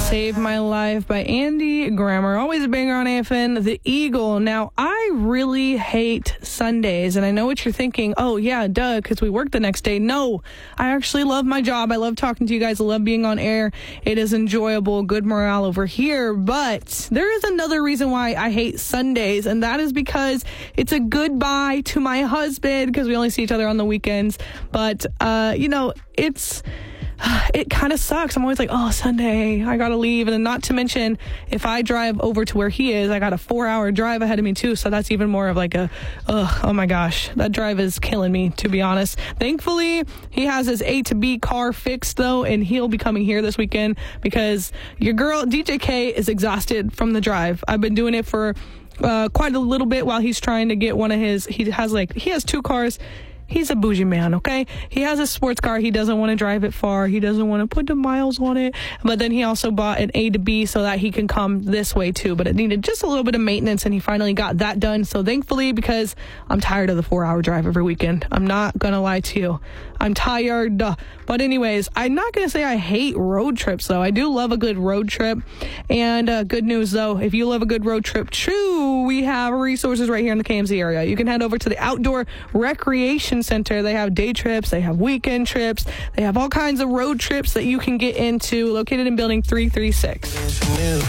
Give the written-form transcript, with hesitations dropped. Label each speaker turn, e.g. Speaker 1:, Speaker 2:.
Speaker 1: Save My Life by Andy Grammer. Always a banger on AFN, The Eagle. Now, I really hate Sundays, and I know what you're thinking. Oh, yeah, duh, because we work the next day. No, I actually love my job. I love talking to you guys. I love being on air. It is enjoyable, good morale over here. But there is another reason why I hate Sundays, and that is because it's a goodbye to my husband, because we only see each other on the weekends. But, it kind of sucks. I'm always like, oh, Sunday, I gotta leave. And then not to mention, if I drive over to where he is, I got a 4-hour drive ahead of me too. So that's even more of like oh my gosh, that drive is killing me, to be honest. Thankfully, he has his A to B car fixed though, and he'll be coming here this weekend because your girl, DJ K, is exhausted from the drive. I've been doing it for quite a little bit while he's trying to get one of his, he has 2 cars. He's a bougie man, okay? He has a sports car. He doesn't want to drive it far. He doesn't want to put the miles on it. But then he also bought an A to B so that he can come this way too. But it needed just a little bit of maintenance, and he finally got that done. So thankfully, because I'm tired of the 4-hour drive every weekend. I'm not going to lie to you. I'm tired. But anyways, I'm not going to say I hate road trips, though. I do love a good road trip. And good news, though, if you love a good road trip, true, we have resources right here in the KMZ area. You can head over to the Outdoor Recreation Center. They have day trips, they have weekend trips, they have all kinds of road trips that you can get into, located in building 336.